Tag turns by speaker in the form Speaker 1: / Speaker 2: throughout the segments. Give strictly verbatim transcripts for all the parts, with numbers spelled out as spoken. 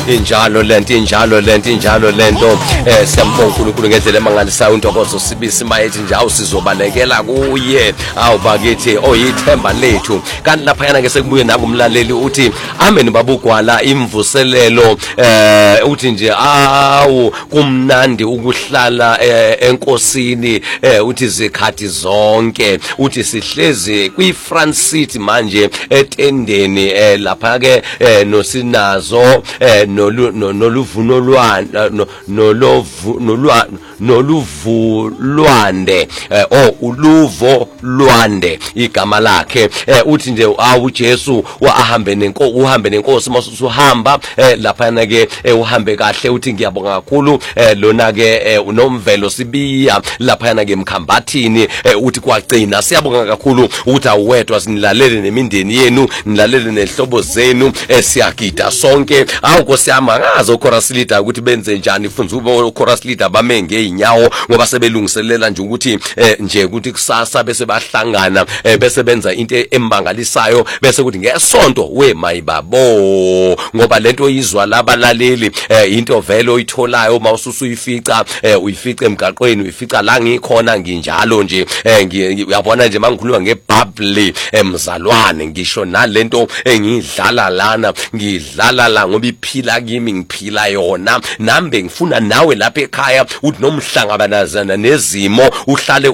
Speaker 1: injalo lento injalo lento injalo lento eh siyambonga uNkulunkulu ngendlela emangalisayo intokozo sibisi mayethi njalo sizobalekela kuye awubakithi oyithemba lethu kanti lapha yana ngeke kubuye nakumlaleli uthi amen babugwala imvuselelo eh uthi nje awu kumnandi ukuhlala enkosini eh uthi zikhathi zonke uthi sihlezi kwiFrance City manje etendeni eh lapha ke nosinazo eh noluvunolwana nolovu noluvulwande o uluvo lwande igama lakhe uthi nje awu Jesu wahambe nenko uhambe nenkosi masuhamba lapha na ke uhambe kahle uthi ngiyabonga kakhulu lona ke unomvelo sibiya lapha na ke emkhambathini uthi kwagcina siyabonga kakhulu ukuthi awedwa sinilalele nemindeni yenu nilalele nehlobo zenu siyagida sonke awukosi yamangaza uchorus leader ukuthi benze njani ifunza ube chorus leader bame ngeinyawo ngoba sebelungiselela nje ukuthi nje ukuthi kusasa bese bahlangana bese benza into embangalisayo bese ukuthi ngesonto we mayibabo ngoba lento izwa labalaleli into vele oyitholayo mawususu uyifica uyifica emgaqweni uyifica la ngikhona nginjalo nje uyabona nje mangikhuluma ngebabli emzalwane ngisho nalento engidlala lana ngidlala la ngoba iphila kimi ngiphila yona nambe ngifuna nawe lapha ekhaya uthi nomhlangabanazana nezimo uhlale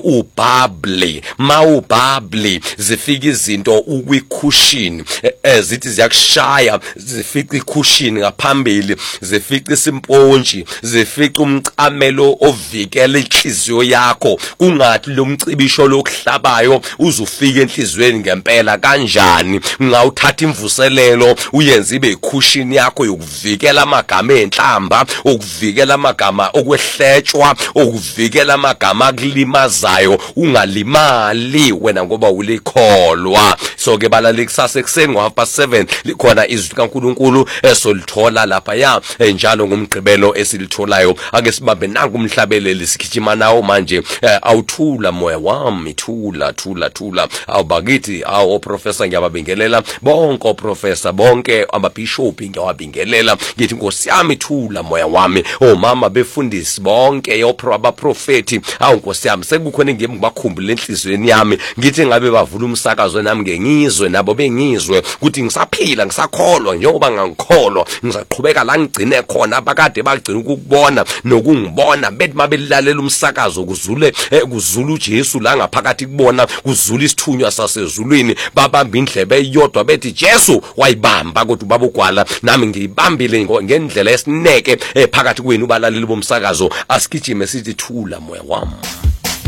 Speaker 1: ubabli mawubabli zifika izinto ukwi-cushion ezithi ziyakushaya zifika i-cushion ngaphambili zifika isimpontshi zifika umcamelo ovikela inhliziyo yakho kungathi lo mcibisho lokuhlabayo uzufika enhlizweni ngempela kanjani ngawuthatha imvuselelo uyenza ibe i-cushion yakho yokuvikela amagama enhlamba ukuvikela amagama okwehletshwa ukuvikela amagama akulimazayo ungalimali wena ngoba ulikholwa so ke balali kusasa ekseni ngo half past seven likhona izwi kaNkuluNkulu esolithola lapha ya njalo ngomgqibelo esilitholayo ake sibambe nanku umhlabeleli sikhijima nawo manje awuthula moya wami thula thula thula awubakithi awu professor ngiyababingelela bonke oprofessor bonke ababishop ngiyababingelela ngithi Nkosi yami thula moya wami omama befundisi bonke yopro abaprofeti awu Nkosi yami sekukhona ngiyemi ngibakhumbule enhlizweni yami ngithi ngabe bavula umsakazo nami ngengizwe nabo bengizwe ukuthi ngisaphila ngisakholwa njengoba ngangikholwa ngizaqhubeka la ngigcine khona abakade bagcina ukubona nokungibona bethi mabelalela umsakazo kuzule kuzulu uJesu la ngaphakathi kubona kuzula isithunywa sasezulwini babamba indlebe eyodwa bethi Jesu wayibamba kodwa babugwala nami ngiyibambile ngendlela esineke phakathi kwenu balaleli bomsakazo asikijime sithi thula moya wami.